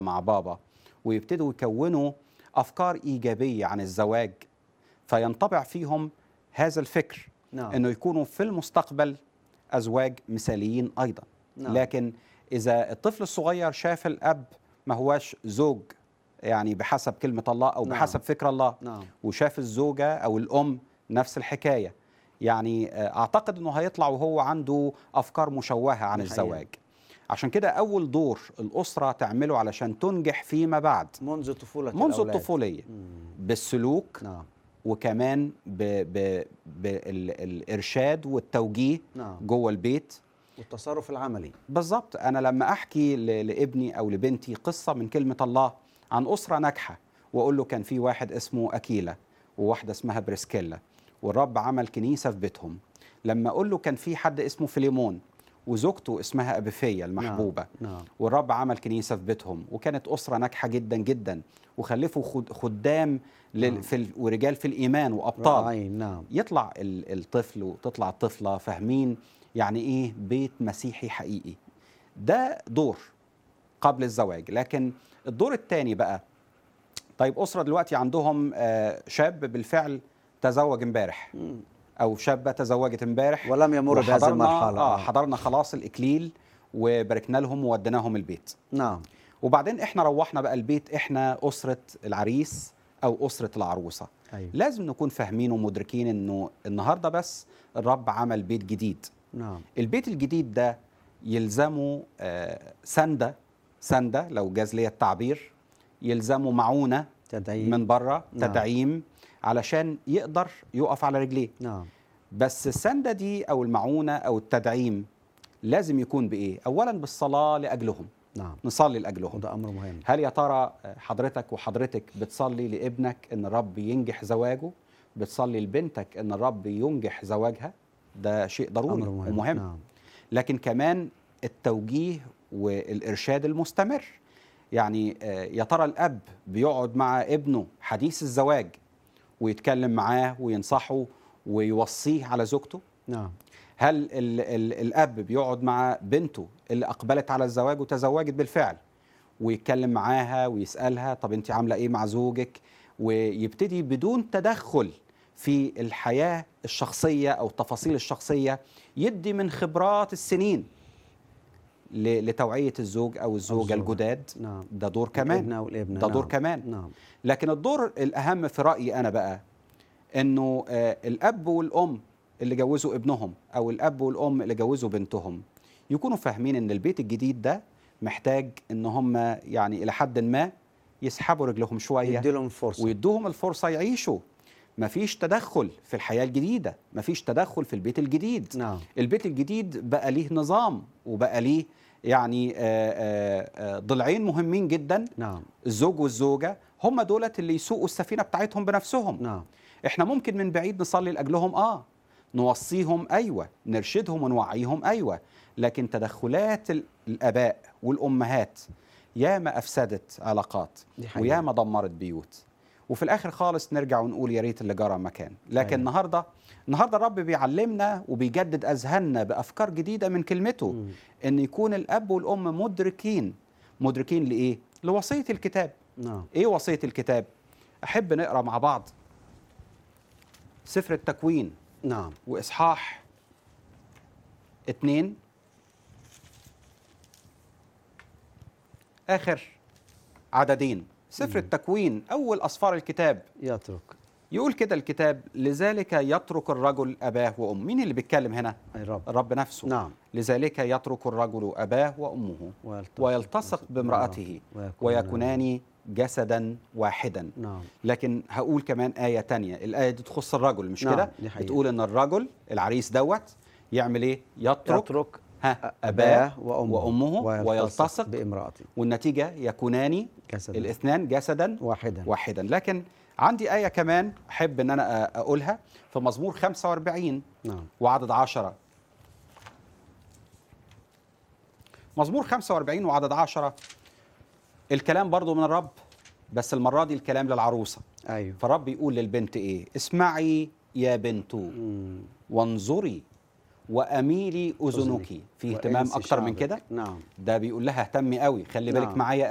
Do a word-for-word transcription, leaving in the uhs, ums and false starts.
مع بابا ويبتدوا يكونوا أفكار إيجابية عن الزواج، فينطبع فيهم هذا الفكر نعم. أنه يكونوا في المستقبل أزواج مثاليين أيضا. نعم. لكن إذا الطفل الصغير شاف الأب ما هواش زوج يعني بحسب كلمة الله أو نعم. بحسب فكر الله، نعم. وشاف الزوجة أو الأم نفس الحكاية، يعني أعتقد أنه هيطلع وهو عنده أفكار مشوهة عن دي حقيقة. الزواج. عشان كده أول دور الأسرة تعمله علشان تنجح فيما بعد منذ طفولة منذ الأولاد. الطفولية مم. بالسلوك، نعم. وكمان بالإرشاد والتوجيه نعم. جوه البيت والتصرف العملي. بالظبط. أنا لما أحكي ل- لابني أو لبنتي قصة من كلمة الله عن أسرة ناجحة، وأقول له كان في واحد اسمه أكيلا وواحدة اسمها بريسكيلا والرب عمل كنيسة في بيتهم. لما أقول له كان في حد اسمه فيليمون وزوجته اسمها أبيفية المحبوبة، نعم. نعم. والرب عمل كنيسة في بيتهم، وكانت أسرة ناجحة جدا جدا، وخلفوا خد- خدام لل- نعم. في ال- ورجال في الإيمان وأبطال. رائعين. نعم. يطلع ال- الطفل وتطلع الطفلة فاهمين يعني إيه بيت مسيحي حقيقي. ده دور قبل الزواج. لكن الدور الثاني بقى، طيب أسرة دلوقتي عندهم آه، شاب بالفعل تزوج امبارح مم. أو شابة تزوجت امبارح، ولم يمر بهذه وحضرنا المرحلة. آه آه. حضرنا خلاص الإكليل وباركنا لهم ووديناهم البيت. نعم. وبعدين احنا روحنا بقى البيت، احنا أسرة العريس أو أسرة العروسة. أيوة. لازم نكون فاهمين ومدركين انه النهارده بس الرب عمل بيت جديد. نعم. البيت الجديد ده يلزمه آه، سندة سندة لو جاز لي التعبير، يلزمه معونة تدعيم. من بره، نعم. تدعيم علشان يقدر يقف على رجليه. نعم. بس السندة دي أو المعونة أو التدعيم لازم يكون بإيه؟ أولا بالصلاة لأجلهم، نعم. نصلي لأجلهم. وده أمر مهم. هل يا ترى حضرتك وحضرتك بتصلي لابنك ان الرب ينجح زواجه؟ بتصلي لبنتك ان الرب ينجح زواجها؟ ده شيء ضروري أمر مهم. ومهم. نعم. لكن كمان التوجيه والإرشاد المستمر. يعني آه، يا ترى الأب بيقعد مع ابنه حديث الزواج ويتكلم معاه وينصحه ويوصيه على زوجته؟ نعم. هل ال ال الأب بيقعد مع بنته اللي أقبلت على الزواج وتزوجت بالفعل ويتكلم معاها ويسألها طب أنت عاملة إيه مع زوجك، ويبتدي بدون تدخل في الحياة الشخصية أو التفاصيل الشخصية، يدي من خبرات السنين ل- لتوعية الزوج أو الزوجة الزوجة. الجداد؟ نعم. ده دور كمان. الابن أو الابنة. ده دور نعم. كمان. نعم. لكن الدور الأهم في رأيي أنا بقى إنه آه، الأب والأم اللي جوزوا ابنهم أو الأب والأم اللي جوزوا بنتهم يكونوا فاهمين إن البيت الجديد ده محتاج إن هم يعني إلى حد ما يسحبوا رجلهم شوية يدي لهم فرصة. ويدوهم الفرصة يعيشوا. مفيش تدخل في الحياة الجديدة، مفيش تدخل في البيت الجديد. نعم. البيت الجديد بقى ليه نظام وبقى ليه يعني آه، آه، آه، ضلعين مهمين جدا، نعم. الزوج والزوجة، هم دولت اللي يسوقوا السفينة بتاعتهم بنفسهم. نعم. احنا ممكن من بعيد نصلي لأجلهم، آه نوصيهم، أيوة نرشدهم ونوعيهم، أيوة، لكن تدخلات ال- الآباء والأمهات ياما أفسدت علاقات دي حقيقة. وياما دمرت بيوت، وفي الآخر خالص نرجع ونقول يا ريت اللي جرى مكان. لكن أيوة. النهاردة النهاردة الرب بيعلمنا وبيجدد أذهاننا بأفكار جديدة من كلمته، مم. إن يكون الأب والأم مدركين مدركين لإيه؟ لوصية الكتاب. نعم. إيه وصية الكتاب؟ أحب نقرأ مع بعض سفر التكوين نعم. وإصحاح اتنين، آخر عددين. سفر مم. التكوين أول أسفار الكتاب. يترك. يقول كده الكتاب: لذلك يترك الرجل أباه وأمه. مين اللي بيتكلم هنا؟ الرب. الرب نفسه. نعم. لذلك يترك الرجل أباه وأمه ويلتصق, ويلتصق بامرأته ويكونان جسدا واحدا. نعم. لكن هقول كمان آية تانية، الآية دي تخص الرجل مش نعم. كده؟ دي حقيقة. بتقول إن الرجل العريس دوت يعمل إيه؟ يترك, يترك ها أباه أباه وأمه, وأمه ويلتصق بامرأته، والنتيجة يكونان جسدا الاثنان جسدا واحدا. واحدا. لكن عندي آية كمان أحب أن أنا أقولها في مزمور خمسة وأربعين نعم. وعدد عشرة. مزمور خمسة وأربعين وعدد عشرة، الكلام برضو من الرب، بس المرة دي الكلام للعروسة. أيوه. فالرب يقول للبنت إيه؟ اسمعي يا بنت مم. وانظري وأميلي أذنك. أذنك في اهتمام وأنسي أكتر من شعبك. كده؟ نعم. ده بيقول لها اهتمي قوي، خلي بالك نعم. معايا